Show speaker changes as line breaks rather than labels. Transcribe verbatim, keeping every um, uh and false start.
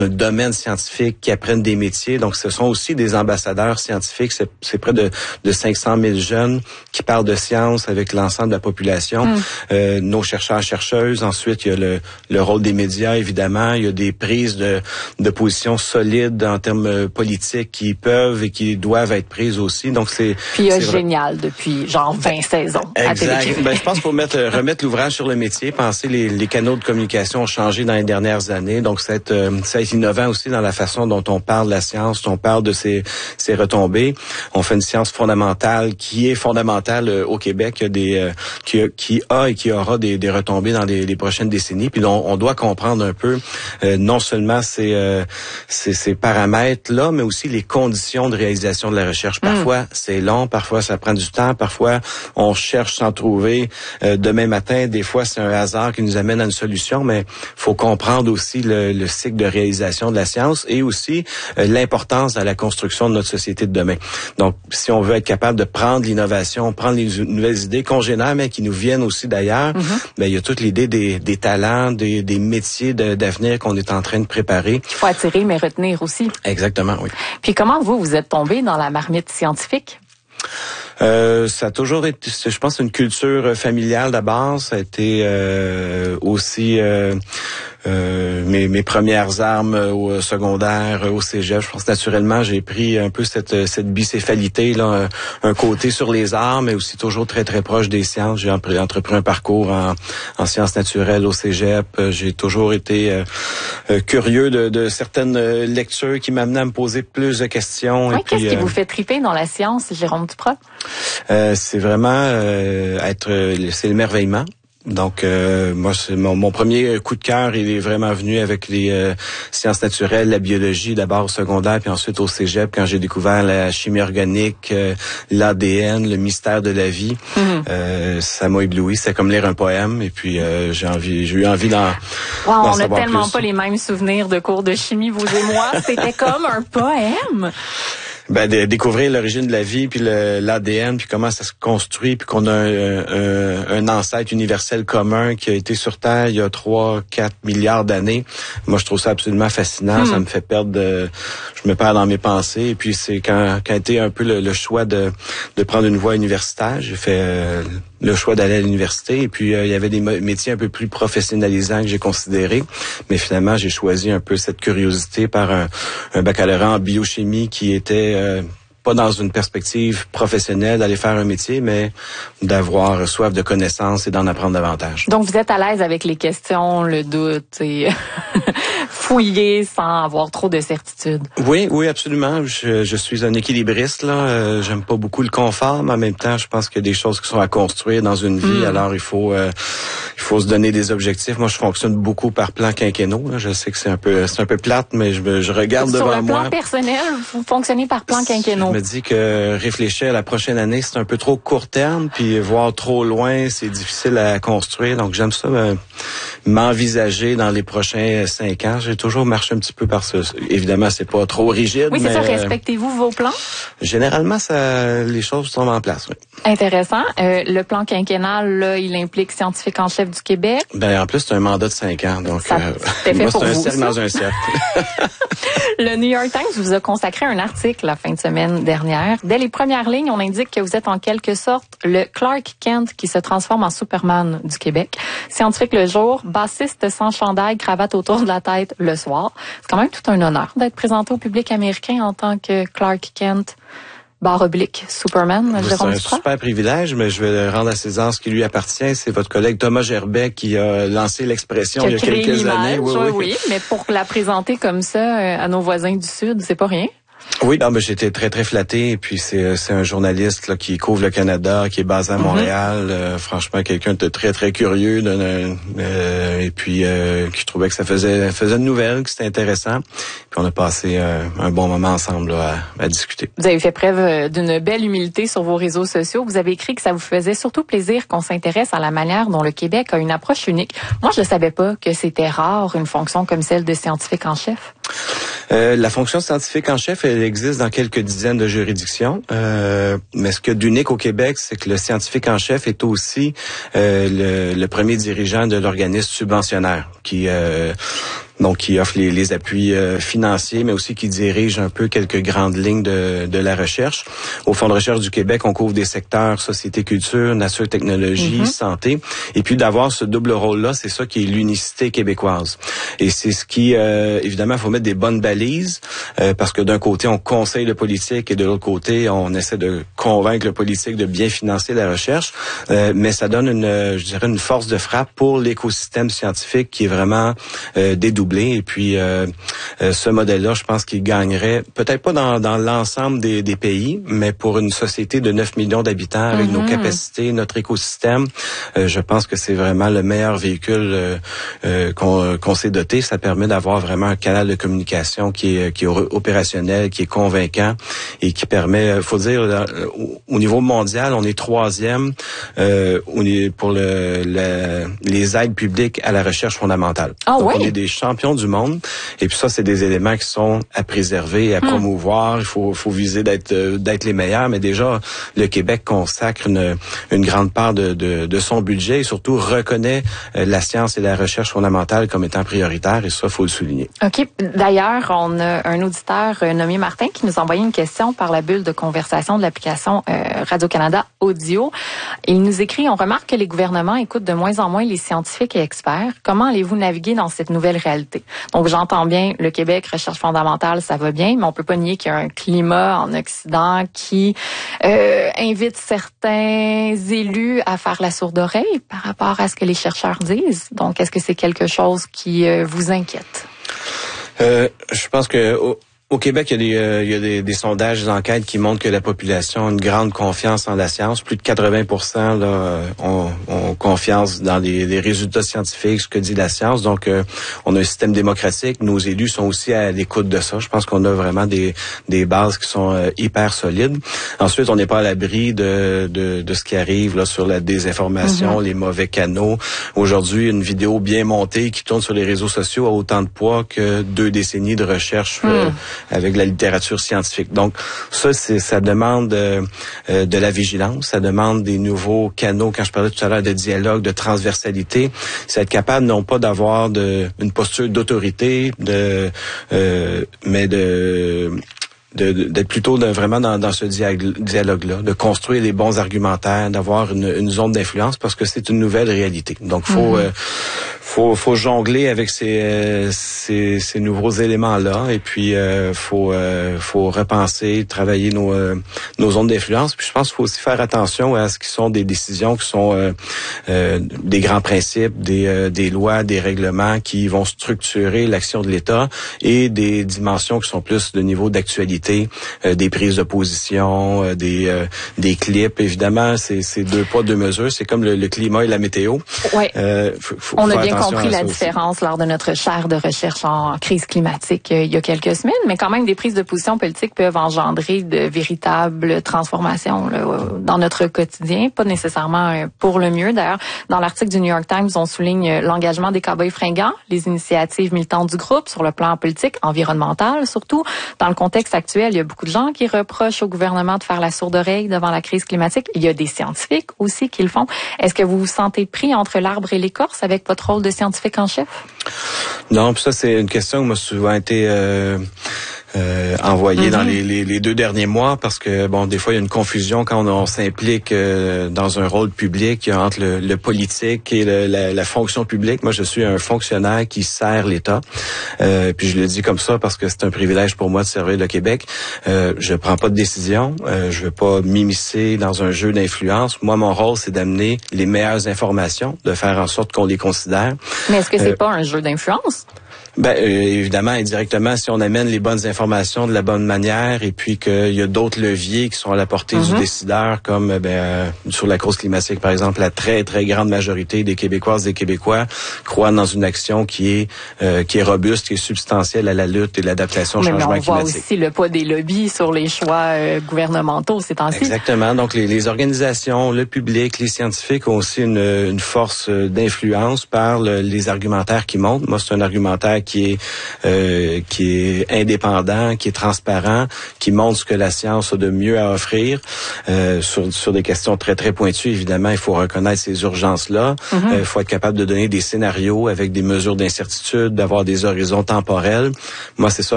un domaine scientifique, qui apprennent des métiers. Donc, ce sont aussi des ambassadeurs scientifiques. C'est, c'est près de, de cinq cent mille jeunes qui parlent de science avec l'ensemble de la population. Mm. Euh, nos chercheurs, chercheuses. Ensuite, il y a le, le rôle des médias, évidemment. Il y a des prises de, de position solides en termes politiques qui peuvent et qui doivent être prises aussi. Donc, c'est...
Puis il y a
c'est
Génial vrai... depuis, genre, vingt saisons.
Exact. Ben, je pense qu'il faut mettre, remettre l'ouvrage sur le métier, penser les, les canaux de communication ont changé dans les dernières années. Donc, ça va être, euh, ça va être innovant aussi dans la façon dont on parle de la science, dont on parle de ses, ses retombées. On fait une science fondamentale qui est fondamentale euh, au Québec, il y a des, euh, qui, qui a et qui aura des, des retombées dans les, les prochaines décennies. Puis on, on doit comprendre un peu euh, non seulement ces, euh, ces, ces paramètres-là, mais aussi les conditions de réalisation de la recherche. Parfois, mm. c'est long, parfois ça prend du temps, parfois on cherche sans trouver euh, demain matin. Des fois, c'est un hasard qui nous amène à une solution, mais faut comprendre aussi le, le cycle de réalisation de la science et aussi euh, l'importance dans la construction de notre société de demain. Donc, si on veut être capable de prendre l'innovation, prendre les nouvelles idées qu'on génère, mais qui nous viennent aussi d'ailleurs, mm-hmm. ben, il y a toute l'idée des, des talents, des, des métiers de, d'avenir qu'on est en train de préparer.
Il faut attirer, mais retenir aussi.
Exactement, oui.
Puis comment vous, vous êtes tombé dans la marmite scientifique?
Euh, ça a toujours été, je pense, une culture familiale d'abord. Ça a été euh, aussi euh, euh, mes, mes premières armes au secondaire, au cégep. Je pense naturellement, j'ai pris un peu cette, cette bicéphalité, là, un, un côté sur les arts, mais aussi toujours très très proche des sciences. J'ai entrepris un parcours en, en sciences naturelles au cégep. J'ai toujours été euh, euh, curieux de, de certaines lectures qui m'amenaient à me poser plus de questions.
Oui,
et
qu'est-ce
puis,
qui
euh,
vous fait triper dans la science, Jérôme Duprat?
Euh, c'est vraiment euh, être, c'est l'émerveillement. Donc, euh, moi, c'est mon, mon premier coup de cœur, il est vraiment venu avec les euh, sciences naturelles, la biologie, d'abord au secondaire, puis ensuite au cégep, quand j'ai découvert la chimie organique, euh, l'A D N, le mystère de la vie. Mm-hmm. Euh, ça m'a ébloui. C'était comme lire un poème, et puis euh, j'ai envie, j'ai eu envie d'en,
wow,
d'en
on n'a tellement
plus.
Pas les mêmes souvenirs de cours de chimie, vous et moi. C'était comme un poème.
Ben, de découvrir l'origine de la vie, puis le, l'A D N, puis comment ça se construit, puis qu'on a un, un, un ancêtre universel commun qui a été sur Terre il y a trois, quatre milliards d'années. Moi, je trouve ça absolument fascinant. Hmm. Ça me fait perdre, de, je me perds dans mes pensées. Et puis, c'est quand, quand a été un peu le, le choix de, de prendre une voie universitaire. J'ai fait euh, le choix d'aller à l'université. Et puis, euh, il y avait des métiers un peu plus professionnalisants que j'ai considérés. Mais finalement, j'ai choisi un peu cette curiosité par un, un baccalauréat en biochimie qui était Euh, pas dans une perspective professionnelle d'aller faire un métier, mais d'avoir soif de connaissances et d'en apprendre davantage.
Donc, vous êtes à l'aise avec les questions, le doute et fouiller sans avoir trop de certitude.
Oui, oui, absolument. Je, je suis un équilibriste, là. Euh, j'aime pas beaucoup le confort, mais en même temps, je pense qu'il y a des choses qui sont à construire dans une vie. Mm. Alors, il faut, euh, il faut se donner des objectifs. Moi, je fonctionne beaucoup par plan quinquennaux. Là. Je sais que c'est un peu, c'est un peu plate, mais je, je regarde
Sur
devant moi.
Sur le plan personnel, vous fonctionnez par plan quinquennaux.
Je me dis que réfléchir à la prochaine année, c'est un peu trop court terme, puis voir trop loin, c'est difficile à construire. Donc, j'aime ça, euh, m'envisager dans les prochains cinq ans. J'ai toujours marché un petit peu par ça. Évidemment, c'est pas trop rigide.
Oui, c'est
mais,
ça. Respectez-vous vos plans?
Généralement, ça, les choses tombent en place, oui.
Intéressant. Euh, le plan quinquennal, là, il implique scientifique en chef du Québec.
Ben, en plus, c'est un mandat de cinq ans. Donc,
ça,
euh,
fait
moi,
pour
c'est un
vous,
cercle
ça?
dans un cercle.
Le New York Times vous a consacré un article la fin de semaine dernière. Dès les premières lignes, on indique que vous êtes en quelque sorte le Clark Kent qui se transforme en Superman du Québec. Scientifique le jour, bassiste sans chandail, cravate autour de la tête le soir. C'est quand même tout un honneur d'être présenté au public américain en tant que Clark Kent, barre oblique, Superman.
C'est un super privilège, mais je vais rendre à César ce qui lui appartient. C'est votre collègue Thomas Gerbet qui a lancé l'expression il y a quelques années.
Oui, oui, oui, mais pour la présenter comme ça à nos voisins du Sud, c'est pas rien.
Oui, non, mais j'étais très, très flatté. Et puis, c'est, c'est un journaliste là, qui couvre le Canada, qui est basé à Montréal. Mm-hmm. Euh, franchement, quelqu'un de très, très curieux. De, euh, et puis, euh, qui trouvait que ça faisait, faisait une nouvelle, que c'était intéressant. Puis, on a passé euh, un bon moment ensemble là, à, à discuter.
Vous avez fait preuve d'une belle humilité sur vos réseaux sociaux. Vous avez écrit que ça vous faisait surtout plaisir qu'on s'intéresse à la manière dont le Québec a une approche unique. Moi, je ne savais pas que c'était rare, une fonction comme celle de scientifique en chef.
Euh, la fonction scientifique en chef, elle existe dans quelques dizaines de juridictions. Euh, mais ce qu'il y a d'unique au Québec, c'est que le scientifique en chef est aussi euh, le, le premier dirigeant de l'organisme subventionnaire qui... Euh, donc qui offre les, les appuis euh, financiers, mais aussi qui dirige un peu quelques grandes lignes de, de la recherche. Au Fonds de recherche du Québec, on couvre des secteurs société, culture, nature, technologie, mm-hmm. santé. Et puis d'avoir ce double rôle-là, c'est ça qui est l'unicité québécoise. Et c'est ce qui, euh, évidemment, il faut mettre des bonnes balises, euh, parce que d'un côté, on conseille le politique et de l'autre côté, on essaie de convaincre le politique de bien financer la recherche. Euh, mais ça donne une, je dirais, une force de frappe pour l'écosystème scientifique qui est vraiment euh, dédoublé. Et puis, euh, euh, ce modèle-là, je pense qu'il gagnerait, peut-être pas dans, dans l'ensemble des, des pays, mais pour une société de neuf millions d'habitants, avec mm-hmm. nos capacités, notre écosystème, euh, je pense que c'est vraiment le meilleur véhicule euh, euh, qu'on, qu'on s'est doté. Ça permet d'avoir vraiment un canal de communication qui est, qui est opérationnel, qui est convaincant et qui permet, il faut dire, au, au niveau mondial, on est troisième euh, pour le, le, les aides publiques à la recherche fondamentale.
Ah,
Donc,
oui?
on est des champions du monde. Et puis ça, c'est des éléments qui sont à préserver et à hum. promouvoir. Il faut, faut viser d'être, d'être les meilleurs. Mais déjà, le Québec consacre une, une grande part de, de, de son budget et surtout reconnaît la science et la recherche fondamentale comme étant prioritaire. Et ça, il faut le souligner.
OK. D'ailleurs, on a un auditeur nommé Martin qui nous a envoyé une question par la bulle de conversation de l'application euh, Radio-Canada Audio. Il nous écrit, on remarque que les gouvernements écoutent de moins en moins les scientifiques et experts. Comment allez-vous naviguer dans cette nouvelle réalité? Donc, j'entends bien, le Québec, recherche fondamentale, ça va bien, mais on peut pas nier qu'il y a un climat en Occident qui euh, invite certains élus à faire la sourde oreille par rapport à ce que les chercheurs disent. Donc, est-ce que c'est quelque chose qui euh, vous inquiète?
Euh, je pense que... Oh... Au Québec, il y a, des, euh, il y a des, des sondages, des enquêtes qui montrent que la population a une grande confiance en la science. Plus de quatre-vingts pour cent là, ont, ont confiance dans les, les résultats scientifiques, ce que dit la science. Donc, euh, on a un système démocratique. Nos élus sont aussi à l'écoute de ça. Je pense qu'on a vraiment des, des bases qui sont euh, hyper solides. Ensuite, on n'est pas à l'abri de, de, de ce qui arrive là sur la désinformation, mm-hmm. les mauvais canaux. Aujourd'hui, une vidéo bien montée qui tourne sur les réseaux sociaux a autant de poids que deux décennies de recherche mm. euh, avec la littérature scientifique. Donc, ça, c'est, ça demande euh, de la vigilance, ça demande des nouveaux canaux, quand je parlais tout à l'heure de dialogue, de transversalité, c'est être capable non pas d'avoir de, une posture d'autorité, de, euh, mais de... De, d'être plutôt de, vraiment dans, dans ce dialogue-là, de construire les bons argumentaires, d'avoir une, une zone d'influence parce que c'est une nouvelle réalité. Donc, faut, mm-hmm. euh, faut, faut jongler avec ces, euh, ces, ces nouveaux éléments-là et puis euh, faut, euh, faut repenser, travailler nos, euh, nos zones d'influence. Puis je pense qu'il faut aussi faire attention à ce qui sont des décisions qui sont euh, euh, des grands principes, des, euh, des lois, des règlements qui vont structurer l'action de l'État et des dimensions qui sont plus de niveau d'actualité. Euh, des prises de position, euh, des euh, des clips. Évidemment, c'est, c'est deux poids, deux mesures. C'est comme le, le climat et la météo.
Oui.
Euh, faut, faut
On a bien compris la différence aussi lors de notre chaire de recherche en crise climatique euh, il y a quelques semaines, mais quand même, des prises de position politiques peuvent engendrer de véritables transformations là, dans notre quotidien, pas nécessairement pour le mieux. D'ailleurs, dans l'article du New York Times, on souligne l'engagement des cow-boys fringants, les initiatives militantes du groupe sur le plan politique, environnemental, surtout dans le contexte actuel. Il y a beaucoup de gens qui reprochent au gouvernement de faire la sourde oreille devant la crise climatique. Il y a des scientifiques aussi qui le font. Est-ce que vous vous sentez pris entre l'arbre et l'écorce avec votre rôle de scientifique en chef?
Non, puis ça, c'est une question qui m'a souvent été... Euh... Euh, envoyé mm-hmm. dans les, les, les deux derniers mois parce que bon des fois il y a une confusion quand on, on s'implique euh, dans un rôle public entre le, le politique et le, la, la fonction publique. Moi je suis un fonctionnaire qui sert l'État euh, puis je le dis comme ça parce que c'est un privilège pour moi de servir le Québec. Euh, je prends pas de décision, euh, je veux pas m'immiscer dans un jeu d'influence. Moi mon rôle c'est d'amener les meilleures informations, de faire en sorte qu'on les considère.
Mais est-ce que c'est
euh,
pas un jeu d'influence?
Ben euh, évidemment, indirectement, si on amène les bonnes informations de la bonne manière et puis qu'il y a d'autres leviers qui sont à la portée mm-hmm. du décideur, comme ben, euh, sur la cause climatique, par exemple, la très, très grande majorité des Québécoises et des Québécois croient dans une action qui est euh, qui est robuste, qui est substantielle à la lutte et l'adaptation au changement climatique.
Mais on voit aussi le poids des lobbies sur les choix euh, gouvernementaux ces temps-ci.
Exactement. Donc, les, les organisations, le public, les scientifiques ont aussi une, une force d'influence par le, les argumentaires qui montent. Moi, c'est un argumentaire qui est euh, qui est indépendant, qui est transparent, qui montre ce que la science a de mieux à offrir euh, sur sur des questions très très pointues. Évidemment, il faut reconnaître ces urgences-là. Il mm-hmm. euh, faut être capable de donner des scénarios avec des mesures d'incertitude, d'avoir des horizons temporels. Moi, c'est ça